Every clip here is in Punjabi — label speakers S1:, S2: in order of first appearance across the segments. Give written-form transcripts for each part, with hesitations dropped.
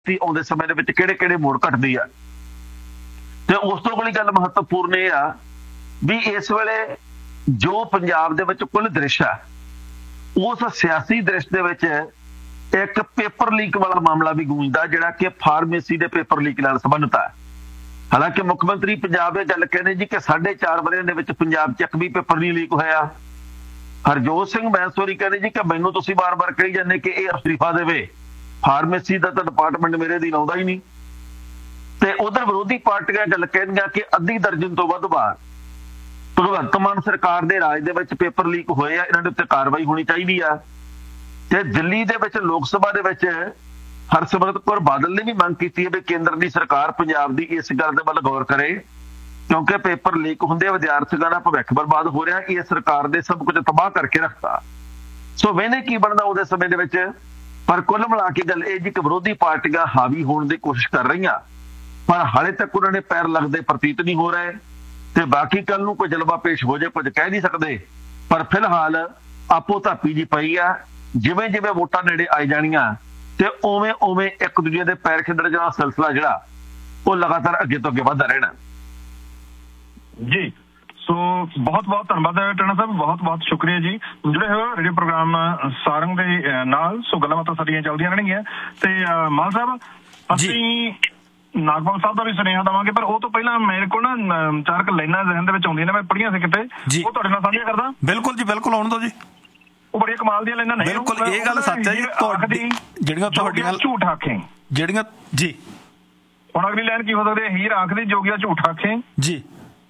S1: ਆਉਂਦੇ ਸਮੇਂ ਦੇ ਵਿੱਚ ਕਿਹੜੇ ਮੋੜ ਘਟਦੀ ਆ। ਤੇ ਉਸ ਤੋਂ ਅਗਲੀ ਗੱਲ ਮਹੱਤਵਪੂਰਨ ਇਹ ਆ ਵੀ ਇਸ ਵੇਲੇ ਜੋ ਪੰਜਾਬ ਦੇ ਵਿੱਚ ਕੁੱਲ ਦ੍ਰਿਸ਼ ਆ, ਉਸ ਸਿਆਸੀ ਦ੍ਰਿਸ਼ ਦੇ ਵਿੱਚ ਇੱਕ ਪੇਪਰ ਲੀਕ ਵਾਲਾ ਮਾਮਲਾ ਵੀ ਗੂੰਜਦਾ, ਜਿਹੜਾ ਕਿ ਫਾਰਮੇਸੀ ਦੇ ਪੇਪਰ ਲੀਕ ਨਾਲ ਸੰਬੰਧਿਤ ਹੈ। ਹਾਲਾਂਕਿ ਮੁੱਖ ਮੰਤਰੀ ਪੰਜਾਬ ਇਹ ਗੱਲ ਕਹਿੰਦੇ ਜੀ ਕਿ 4.5 ਵਰ੍ਹਿਆਂ ਦੇ ਵਿੱਚ ਪੰਜਾਬ 'ਚ ਇੱਕ ਵੀ ਪੇਪਰ ਨਹੀਂ ਲੀਕ ਹੋਇਆ। ਹਰਜੋਤ ਸਿੰਘ ਬੈਂਸੋਰੀ ਕਹਿੰਦੇ ਜੀ ਕਿ ਮੈਨੂੰ ਤੁਸੀਂ ਵਾਰ-ਵਾਰ ਕਹੀ ਜਾਂਦੇ ਕਿ ਇਹ ਅਸਤੀਫਾ ਦੇਵੇ, ਫਾਰਮੇਸੀ ਦਾ ਤਾਂ ਡਿਪਾਰਟਮੈਂਟ ਮੇਰੇ ਅਧੀਨ ਆਉਂਦਾ ਹੀ ਨਹੀਂ। ਤੇ ਉਧਰ ਵਿਰੋਧੀ ਪਾਰਟੀਆਂ ਗੱਲ ਕਹਿੰਦੀਆਂ ਕਿ ਅੱਧੀ ਦਰਜਨ ਤੋਂ ਵੱਧ ਵਾਰ ਭਗਵੰਤ ਮਾਨ ਸਰਕਾਰ ਦੇ ਰਾਜ ਦੇ ਵਿੱਚ ਪੇਪਰ ਲੀਕ ਹੋਏ ਆ, ਇਹਨਾਂ ਦੇ ਉੱਤੇ ਕਾਰਵਾਈ ਹੋਣੀ ਚਾਹੀਦੀ ਆ। ਤੇ ਦਿੱਲੀ ਦੇ ਵਿੱਚ ਲੋਕ ਸਭਾ ਦੇ ਵਿੱਚ ਹਰਸਿਮਰਤ ਕੌਰ ਬਾਦਲ ਨੇ ਵੀ ਮੰਗ ਕੀਤੀ ਹੈ ਵੀ ਕੇਂਦਰ ਦੀ ਸਰਕਾਰ ਪੰਜਾਬ ਦੀ ਇਸ ਗੱਲ ਦੇ ਵੱਲ ਗੌਰ ਕਰੇ, ਕਿਉਂਕਿ ਪੇਪਰ ਲੀਕ ਹੁੰਦੇ ਵਿਦਿਆਰਥੀਆਂ ਦਾ ਭਵਿੱਖ ਬਰਬਾਦ ਹੋ ਰਿਹਾ। ਇਹ ਸਰਕਾਰ ਦੇ ਸਭ ਕੁਝ ਤਬਾਹ ਕਰਕੇ ਰੱਖਤਾ। ਸੋ ਵੇਨੇ ਕੀ ਬਣਦਾ ਉਹਦੇ ਸਮੇਂ ਦੇ ਵਿੱਚ। ਪਰ ਕੁੱਲ ਮਿਲਾ ਕੇ ਗੱਲ ਇਹ ਜੀ ਕਿ ਵਿਰੋਧੀ ਪਾਰਟੀਆਂ ਹਾਵੀ ਹੋਣ ਦੀ ਕੋਸ਼ਿਸ਼ ਕਰ ਰਹੀਆਂ, ਪਰ ਹਾਲੇ ਤੱਕ ਉਹਨਾਂ ਨੇ ਪੈਰ ਲੱਗਦੇ ਪ੍ਰਤੀਤ ਨਹੀਂ ਹੋ ਰਹੇ। ਤੇ ਬਾਕੀ ਕੱਲ ਨੂੰ ਕੋਈ ਜਲਵਾ ਪੇਸ਼ ਹੋ ਜਾਏ, ਕੁਝ ਕਹਿ ਨਹੀਂ ਸਕਦੇ। ਪਰ ਫਿਲਹਾਲ ਆਪੋ ਧਾਪੀ ਜੀ ਪਈ ਆ। ਜਿਵੇਂ ਜਿਵੇਂ ਵੋਟਾਂ ਨੇੜੇ ਆਈ ਜਾਣੀਆਂ ਤੇ ਉਵੇਂ ਇੱਕ ਦੂਜੇ ਦੇ ਪੈਰ ਖਿੱਦਣ ਦਾ ਸਿਲਸਿਲਾ ਜਿਹੜਾ ਉਹ ਲਗਾਤਾਰ ਅੱਗੇ ਤੋਂ ਅੱਗੇ ਵੱਧਦਾ ਰਹਿਣਾ
S2: ਜੀ। ਸੋ ਬਹੁਤ ਬਹੁਤ ਧੰਨਵਾਦ ਟਣਾ ਸਾਹਿਬ, ਬਹੁਤ ਬਹੁਤ ਸ਼ੁਕਰੀਆ ਜੀ ਜੁੜੇ ਹੋਏ ਰੇਡੀਓ ਪ੍ਰੋਗਰਾਮ ਸਾਰੰਗ ਦੇ ਨਾਲ। ਸੋ ਗੱਲਾਂ ਬਾਤਾਂ ਸਾਡੀਆਂ ਚੱਲਦੀਆਂ ਰਹਿਣਗੀਆਂ। ਤੇ ਮਾਨ ਸਾਹਿਬ, ਅਸੀਂ ਨਾਗਪਾਲ ਸਾਹਿਬ ਦਾ ਵੀ ਸੁਨੇਹਾ ਦੇਵਾਂਗੇ, ਪਰ ਉਹ ਤੋਂ ਪਹਿਲਾਂ ਮੇਰੇ ਕੋਲ ਨਾ 4 ਲਾਈਨਾਂ ਜ਼ਿਹਨ ਦੇ ਵਿੱਚ ਆਉਂਦੀਆਂ ਨੇ, ਮੈਂ ਪੜ੍ਹੀਆਂ ਸੀ ਕਿਤੇ, ਉਹ ਤੁਹਾਡੇ ਨਾਲ ਸਾਂਝੀਆਂ ਕਰਦਾ।
S3: ਬਿਲਕੁਲ ਜੀ, ਬਿਲਕੁਲ, ਆਉਣ ਦਿਓ ਜੀ।
S2: ਉਹ ਬੜੀਆਂ ਕਮਾਲ ਦੀਆਂ ਲਾਈਨਾਂ ਨੇ।
S3: ਬਿਲਕੁਲ ਇਹ ਗੱਲ ਸੱਚ ਹੈ ਜੀ, ਜਿਹੜੀਆਂ ਤੁਹਾਡੀਆਂ
S2: ਝੂਠ ਆਖੇ
S3: ਜਿਹੜੀਆਂ ਜੀ।
S2: ਹੁਣ ਅਗਲੀ ਲਾਈਨ ਕੀ ਹੋ ਸਕਦੀ ਹੈ? ਹੀਰ ਆਖਦੀ ਜੋਗੀਆ ਝੂਠ ਆਖੇ
S3: ਜੀ।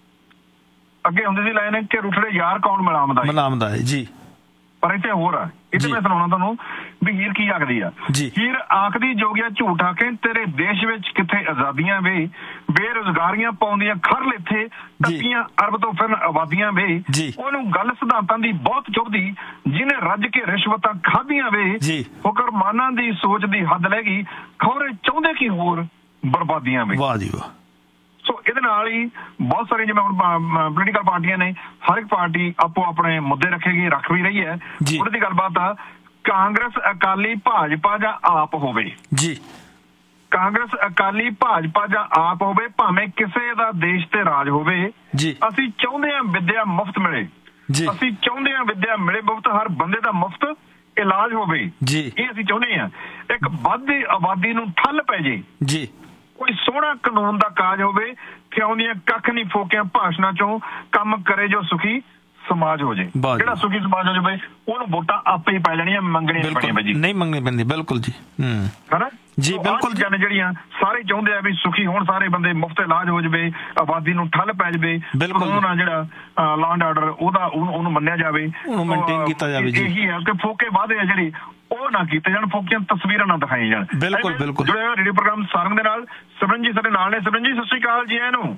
S2: ਅੱਗੇ ਹੁੰਦੀ ਸੀ ਲਾਈਨ ਕਿ ਰੁੱਠੜੇ ਯਾਰ ਕੌਣ ਮਲਾਮਦਾ
S3: ਹੈ ਜੀ।
S2: ਪਰ ਇੱਥੇ ਹੋਰ ਆ, ਇੱਥੇ ਮੈਂ ਸੁਣਾਉਣਾ ਤੁਹਾਨੂੰ ਵੀ ਹੀਰ ਕੀ ਆਖਦੀ ਆ। ਹੀਰ ਆਖਦੀ ਜੋਗੀਆ ਝੂਠ ਆਖੇ ਤੇਰੇ ਦੇਸ਼ ਵਿੱਚ ਕਿੱਥੇ ਆਜ਼ਾਦੀਆਂ ਵੇ, ਬੇਰੁਜ਼ਗਾਰੀਆਂ ਪਾਉਂਦੀਆਂ ਖਰਲ ਇੱਥੇ ਟੱਪੀਆਂ ਅਰਬ ਤੋਂ ਫਿਰ ਆਬਾਦੀਆਂ ਵੇ। ਉਹਨੂੰ ਗੱਲ ਸਿਧਾਂਤਾਂ ਦੀ ਬਹੁਤ ਚੁੱਭਦੀ, ਜਿਹਨੇ ਰੱਜ ਕੇ ਰਿਸ਼ਵਤਾਂ ਖਾਧੀਆਂ ਵੇ। ਹੁਕਰਮਾਨਾਂ ਦੀ ਸੋਚ ਦੀ ਹੱਦ ਲੈ ਗਈ, ਖੌਰੇ ਚਾਹੁੰਦੇ ਕੀ ਹੋਰ ਬਰਬਾਦੀਆਂ ਵੇ।
S3: ਵਾਹ ਜੀ ਵਾਹ।
S2: ਸੋ ਇਹਦੇ ਨਾਲ ਹੀ ਬਹੁਤ ਸਾਰੀਆਂ ਜਿਵੇਂ ਹੁਣ ਪੋਲੀਟੀਕਲ ਪਾਰਟੀਆਂ ਨੇ, ਹਰ ਇੱਕ ਪਾਰਟੀ ਆਪੋ ਆਪਣੇ ਮੁੱਦੇ ਰੱਖੇਗੀ, ਰੱਖ ਵੀ ਰਹੀ ਹੈ। ਉਹਦੀ ਦੀ ਗੱਲਬਾਤ ਆ, ਕਾਂਗਰਸ ਅਕਾਲੀ ਭਾਜਪਾ ਜਾਂ ਆਪ ਹੋਵੇ
S3: ਜੀ,
S2: ਕਾਂਗਰਸ ਅਕਾਲੀ ਭਾਜਪਾ ਜਾਂ ਆਪ ਹੋਵੇ, ਭਾਵੇਂ ਕਿਸੇ ਦਾ ਦੇਸ਼ ਤੇ ਰਾਜ ਹੋਵੇ, ਅਸੀਂ ਚਾਹੁੰਦੇ ਹਾਂ ਵਿਦਿਆ ਮੁਫਤ ਮਿਲੇ। ਅਸੀਂ ਚਾਹੁੰਦੇ ਹਾਂ ਵਿਦਿਆ ਮਿਲੇ ਮੁਫਤ, ਹਰ ਬੰਦੇ ਦਾ ਮੁਫਤ ਇਲਾਜ ਹੋਵੇ। ਇਹ ਅਸੀਂ ਚਾਹੁੰਦੇ ਹਾਂ। ਇੱਕ ਵੱਧਦੀ ਆਬਾਦੀ ਨੂੰ ਠੱਲ ਪੈ ਜੇ, ਕੋਈ ਸੋਹਣਾ ਕਾਨੂੰਨ ਦਾ ਕਾਜ ਹੋਵੇ, ਥਿਆਉਂਦੀਆਂ ਕੱਖ ਨਹੀਂ ਫੋਕਿਆਂ ਭਾਸ਼ਣਾਂ ਚੋਂ, ਕੰਮ ਕਰੇ ਜੋ ਸੁਖੀ ਸਮਾਜ ਹੋ ਜੇ। ਜਿਹੜਾ ਸੁਖੀ ਸਮਾਜ ਹੋ ਜਾਵੇ ਉਹਨੂੰ ਵੋਟਾਂ ਆਪੇ ਹੀ ਪੈ ਜਾਣੀਆਂ, ਮੰਗਣੀਆਂ ਪੈਣੀਆਂ ਜੀ, ਨਹੀਂ
S3: ਮੰਗਣੀ ਪੈਂਦੀ। ਬਿਲਕੁਲ ਜੀ,
S2: ਹਨਾ ਜੀ, ਬਿਲਕੁਲ। ਜਿਹੜੀਆਂ ਸਾਰੇ ਚਾਹੁੰਦੇ ਆ ਵੀ ਸੁਖੀ ਹੋਣ ਸਾਰੇ ਬੰਦੇ, ਮੁਫਤ ਇਲਾਜ ਹੋ ਜਾਵੇ, ਆਬਾਦੀ ਨੂੰ ਠੱਲ ਪੈ ਜਾਵੇ, ਕਾਨੂੰਨ ਆ ਜਿਹੜਾ ਲਾਅ ਐਂਡ ਆਰਡਰ ਉਹਨੂੰ ਮੰਨਿਆ ਜਾਵੇ,
S3: ਉਹਨੂੰ ਮੇਨਟੇਨ ਕੀਤਾ ਜਾਵੇ।
S2: ਇਹੀ ਹੈ ਕਿ ਫੋਕੇ ਵਾਅਦੇ ਆ ਜਿਹੜੇ ਉਹ ਨਾ ਕੀਤੇ ਜਾਣ, ਫੋਕੀਆਂ ਤਸਵੀਰਾਂ ਨਾ ਦਿਖਾਈਆਂ ਜਾਣ।
S3: ਬਿਲਕੁਲ ਬਿਲਕੁਲ।
S2: ਜੁੜੇ ਹੋਏ ਰੇਡੀਓ ਪ੍ਰੋਗਰਾਮ ਸਾਰੰਗ ਦੇ ਨਾਲ ਸਿਮਰਨ ਜੀ ਸਾਡੇ ਨਾਲ ਨੇ। ਸਿਮਰਨ ਜੀ ਸਤਿ ਸ਼੍ਰੀ ਅਕਾਲ ਜੀ। ਇਹਨੂੰ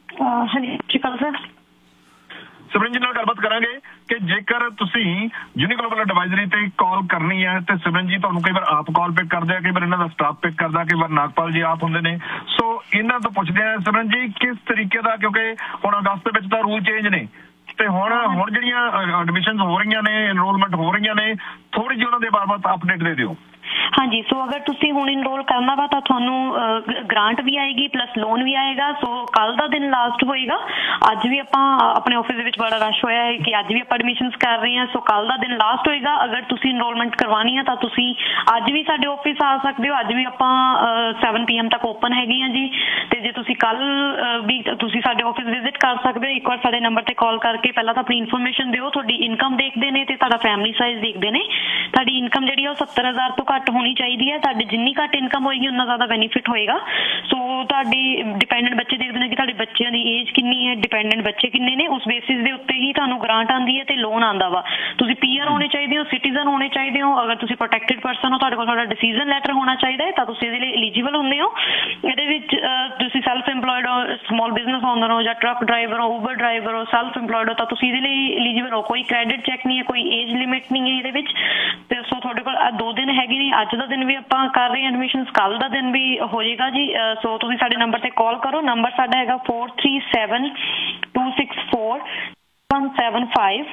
S2: ਸਿਮਰਨ ਜੀ ਨਾਲ ਗੱਲਬਾਤ ਕਰਾਂਗੇ ਕਿ ਜੇਕਰ ਤੁਸੀਂ ਯੂਨੀਗਲੋਬਲ ਐਡਵਾਈਜ਼ਰੀ ਤੇ ਕਾਲ ਕਰਨੀ ਹੈ ਤੇ ਸਿਮਰਨ ਜੀ ਤੁਹਾਨੂੰ ਕਈ ਵਾਰ ਆਪ ਕਾਲ ਪਿਕ ਕਰਦੇ ਆ, ਕਈ ਵਾਰ ਇਹਨਾਂ ਦਾ ਸਟਾਫ ਪਿਕ ਕਰਦਾ, ਕਈ ਵਾਰ ਨਾਗਪਾਲ ਜੀ ਆਪ ਹੁੰਦੇ ਨੇ। ਸੋ ਇਹਨਾਂ ਤੋਂ ਪੁੱਛਦੇ ਆ ਸਿਮਰਨ ਜੀ ਕਿਸ ਤਰੀਕੇ ਦਾ, ਕਿਉਂਕਿ ਹੁਣ ਅਗਸਤ ਦੇ ਵਿੱਚ ਤਾਂ ਰੂਲ ਚੇਂਜ ਨੇ ਤੇ ਹੁਣ ਜਿਹੜੀਆਂ ਐਡਮਿਸ਼ਨ ਹੋ ਰਹੀਆਂ ਨੇ, ਐਨਰੋਲਮੈਂਟ ਹੋ ਰਹੀਆਂ ਨੇ, ਥੋੜੀ ਜਿਹੀ ਉਹਨਾਂ ਦੇ ਬਾਬਤ ਅਪਡੇਟ ਦੇ ਦਿਓ।
S4: ਹਾਂਜੀ, ਸੋ ਅਗਰ ਤੁਸੀਂ ਹੁਣ ਇਨਰੋਲ ਕਰਨਾ ਵਾ ਤਾਂ ਤੁਹਾਨੂੰ ਗ੍ਰਾਂਟ ਵੀ ਆਏਗੀ ਪਲੱਸ ਲੋਨ ਵੀ ਆਏਗਾ। ਸੋ ਕੱਲ ਦਾ ਦਿਨ ਲਾਸਟ ਹੋਏਗਾ। ਅੱਜ ਵੀ ਆਪਾਂ ਆਪਣੇ ਆਫਿਸ ਦੇ ਵਿੱਚ ਬੜਾ ਰਸ਼ ਹੋਇਆ ਹੈ ਕਿ ਅੱਜ ਵੀ ਆਪਾਂ ਐਡਮਿਸ਼ਨਸ ਕਰ ਰਹੇ ਹਾਂ। ਸੋ ਕੱਲ ਦਾ ਦਿਨ ਲਾਸਟ ਹੋਏਗਾ। ਅਗਰ ਤੁਸੀਂ ਇਨਰੋਲਮੈਂਟ ਕਰਵਾਉਣੀ ਹੈ ਤਾਂ ਤੁਸੀਂ ਅੱਜ ਵੀ ਸਾਡੇ ਆਫਿਸ ਆ ਸਕਦੇ ਹੋ। ਅੱਜ ਵੀ ਆਪਾਂ 7 PM ਤੱਕ ਓਪਨ ਹੈਗੇ ਆ ਜੀ। ਤੇ ਜੇ ਤੁਸੀਂ ਕੱਲ ਵੀ ਤੁਸੀਂ ਸਾਡੇ ਆਫਿਸ ਵਿਜ਼ਿਟ ਕਰ ਸਕਦੇ ਹੋ। ਇੱਕ ਵਾਰ ਸਾਡੇ ਨੰਬਰ ਤੇ ਕਾਲ ਕਰਕੇ ਪਹਿਲਾਂ ਤਾਂ ਆਪਣੀ ਇਨਫੋਰਮੇਸ਼ਨ ਦਿਓ। ਤੁਹਾਡੀ ਇਨਕਮ ਦੇਖਦੇ ਨੇ ਤੇ ਤੁਹਾਡਾ ਫੈਮਿਲੀ ਸਾਈਜ਼ ਦੇਖਦੇ ਨੇ। ਤੁਹਾਡੀ ਇਨਕਮ ਜਿਹੜੀ ਉਹ 70,000 ਤੋਂ ਘੱਟ ਹੋਣੀ ਚਾਹੀਦੀ ਹੈ। ਤੁਹਾਡੀ ਜਿੰਨੀ ਘੱਟ ਇਨਕਮ ਹੋਏਗੀ ਉਨਾ ਜ਼ਿਆਦਾ ਬੈਨੀਫਿਟ ਹੋਏਗਾ। ਸੋ ਤੁਹਾਡੀ ਡਿਪੈਂਡੈਂਟ ਬੱਚੇ ਦੇਖਦੇ ਨੇ ਕਿ ਤੁਹਾਡੇ ਬੱਚਿਆਂ ਦੀ ਏਜ ਕਿੰਨੀ ਹੈ, ਡਿਪੈਂਡੈਂਟ ਬੱਚੇ ਕਿੰਨੇ ਨੇ, ਉਸ ਬੇਸਿਸ ਦੇ ਉੱਤੇ ਹੀ ਤੁਹਾਨੂੰ ਗ੍ਰਾਂਟ ਆਉਂਦੀ ਹੈ ਤੇ ਲੋਨ ਆਉਂਦਾ ਵਾ। ਤੁਸੀਂ PR ਹੋਣੇ ਚਾਹੀਦੇ ਹੋ, ਸਿਟੀਜ਼ਨ ਹੋਣੇ ਚਾਹੀਦੇ ਹੋ। ਅਗਰ ਤੁਸੀਂ ਪ੍ਰੋਟੈਕਟਡ ਪਰਸਨ ਹੋ, ਤੁਹਾਡੇ ਕੋਲ ਤੁਹਾਡਾ ਡਿਸੀਜ਼ਨ ਲੈਟਰ ਹੋਣਾ ਚਾਹੀਦਾ ਹੈ ਤਾਂ ਤੁਸੀਂ ਇਹਦੇ ਲਈ ਐਲੀਜੀਬਲ ਹੁੰਦੇ ਹੋ। ਇਹਦੇ ਵਿੱਚ ਤੁਸੀਂ ਸੈਲਫ ਇੰਪਲੋਇਡ ਹੋ, ਸਮਾਲ ਬਿਜ਼ਨਸ ਓਨਰ ਹੋ ਜਾਂ ਟਰੱਕ ਡਰਾਈਵਰ ਹੋ, ਉਬਰ ਡਰਾਈਵਰ ਹੋ, ਸੈਲਫ ਇੰਪਲੋਇਡ ਹੋ ਤਾਂ ਤੁਸੀਂ ਇਹਦੇ ਲਈ ਐਲੀਜੀਬਲ ਹੋ। ਕੋਈ ਕ੍ਰੈਡਿਟ ਚੈੱਕ ਨਹੀਂ ਹੈ, ਕੋਈ ਏਜ ਲਿਮਿਟ ਨਹੀਂ ਹੈ ਇਹਦੇ ਵਿੱਚ। ਤੇ ਸੋ ਤੁਹਾਡੇ ਕੋਲ 2 ਦਿਨ ਹੈਗੇ ਨੇ। ਅੱਜ ਦਾ ਦਿਨ ਵੀ ਆਪਾਂ ਕਰ ਰਹੇ ਹਾਂ ਐਡਮਿਸ਼ਨਸ, ਕੱਲ ਦਾ ਦਿਨ ਵੀ ਹੋ ਜਾਏਗਾ ਜੀ। ਸੋ ਤੁਸੀਂ ਸਾਡੇ ਨੰਬਰ ਤੇ ਕਾਲ ਕਰੋ। ਨੰਬਰ ਸਾਡਾ ਹੈਗਾ 437264 3175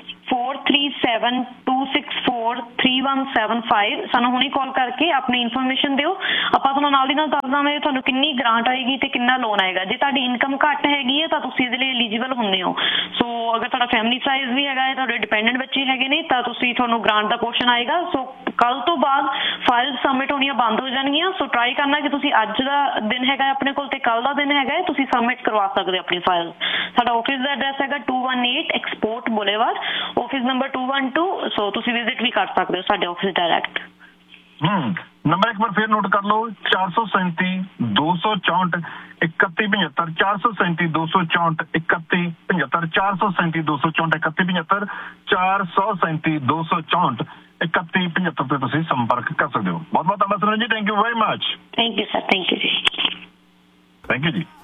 S4: 437264 3175 ਸਾਨੂੰ ਹੁਣੀ ਕਾਲ ਕਰਕੇ ਆਪਣੀ ਇਨਫੋਰਮੇਸ਼ਨ ਦਿਓ। ਆਪਾਂ ਤੁਹਾਨੂੰ ਨਾਲ ਦੀ ਨਾਲ ਦੱਸ ਦਾਂਗੇ ਤੁਹਾਨੂੰ ਕਿੰਨੀ ਗ੍ਰਾਂਟ ਆਏਗੀ ਤੇ ਕਿੰਨਾ ਲੋਨ ਆਏਗਾ। ਜੇ ਤੁਹਾਡੀ ਇਨਕਮ ਘੱਟ ਹੈਗੀ ਹੈ ਤਾਂ ਤੁਸੀਂ ਇਹਦੇ ਲਈ ਐਲੀਜੀਬਲ ਹੁੰਦੇ ਹੋ। ਸੋ ਅਗਰ ਤੁਹਾਡਾ ਫੈਮਿਲੀ ਸਾਈਜ਼ ਵੀ ਹੈਗਾ ਹੈ, ਤੁਹਾਡੇ ਡਿਪੈਂਡੈਂਟ ਬੱਚੇ ਹੈਗੇ ਨੇ, ਤਾਂ ਤੁਸੀਂ ਤੁਹਾਨੂੰ ਗ੍ਰਾਂਟ ਦਾ ਪੋਰਸ਼ਨ ਆਏਗਾ। ਸੋ ਕੱਲ ਤੋਂ ਬਾਅਦ ਫਾਈਲ ਸਬਮਿਟ ਹੋਣੀਆਂ ਬੰਦ ਹੋ ਜਾਣਗੀਆਂ। ਸੋ ਟਰਾਈ ਕਰਨਾ ਕਿ ਤੁਸੀਂ ਅੱਜ ਦਾ ਦਿਨ ਹੈਗਾ ਆਪਣੇ ਕੋਲ ਤੇ ਕੱਲ ਦਾ ਦਿਨ ਹੈਗਾ ਤੁਸੀਂ ਸਬਮਿਟ ਕਰਵਾ ਸਕਦੇ ਹੋ ਆਪਣੀ ਫਾਈਲ। ਸਾਡਾ ਆਫਿਸ ਦਾ ਐਡਰੈਸ ਹੈਗਾ 218 ਐਕਸਪੋਰਟ ਬੁਲੇਵਾਰਡ, ਆਫਿਸ ਨੰਬਰ 212। ਸੋ ਤੁਸੀਂ ਵਿਜ਼ਿਟ ਵੀ ਕਰ ਸਕਦੇ ਹੋ ਸਾਡੇ ਆਫਿਸ ਡਾਇਰੈਕਟ।
S2: ਨੰਬਰ ਇੱਕ ਵਾਰ ਫੇਰ ਨੋਟ ਕਰ ਲਓ 437 264 3175 437 264 3175 437 264 3175 437 264 3175 ਤੇ ਤੁਸੀਂ ਸੰਪਰਕ ਕਰ ਸਕਦੇ ਹੋ। ਬਹੁਤ ਬਹੁਤ ਧੰਨਵਾਦ ਜੀ। Thank you very much.
S4: Thank you sir. Thank you ਜੀ।
S2: ਥੈਂਕ ਯੂ ਜੀ।